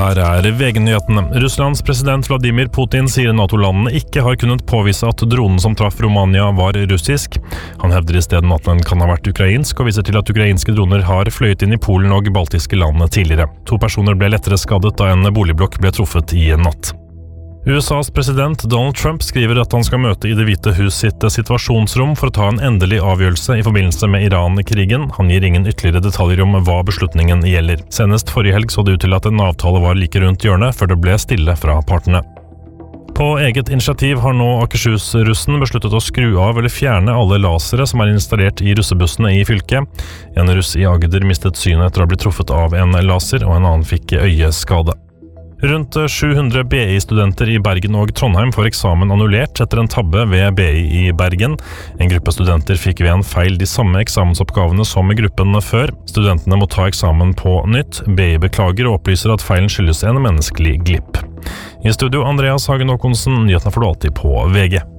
Her VG-nyhetene. Russlands president Vladimir Putin sier NATO-landene ikke har kunnet påvise at dronen som traff Romania var russisk. Han hevder i stedet at den kan ha vært ukrainsk, og viser til at ukrainske droner har fløyet inn i Polen og baltiske land tidligere. 2 personer ble lettere skadet da en boligblokk ble truffet i natt. USAs president Donald Trump skriver at han skal møte i Det hvite hus sitt situasjonsrom for å ta en endelig avgjørelse i forbindelse med Iran-krigen. Han gir ingen ytterligere detaljer om hva beslutningen gjelder. Senest forrige helg så det ut til at en avtale var like rundt hjørnet, før det ble stille fra partene. På eget initiativ har nå Akershus-russen besluttet å skru av eller fjerne alle lasere som installert i russebussene i fylket. En russ i Agder mistet synet etter å ha blitt truffet av en laser, og en annen fikk øyeskade. Rundt 700 BI-studenter i Bergen og Trondheim får eksamen annullert etter en tabbe ved BI i Bergen. En gruppe studenter fikk ved en feil de samme eksamensoppgavene som i gruppen før. Studentene må ta eksamen på nytt. BI beklager og opplyser at feilen skyldes en menneskelig glipp. I studio Andreas Hagen Håkonsen, nyhetene får du alltid på VG.